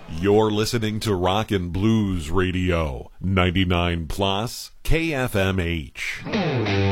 You're listening to Rock and Blues Radio, 99 plus KFMH.